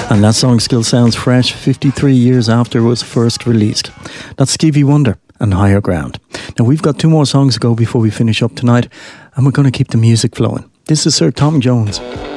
And that song still sounds fresh 53 years after it was first released. That's Stevie Wonder and Higher Ground. Now we've got 2 more songs to go before we finish up tonight, and we're going to keep the music flowing. This is Sir Tom Jones.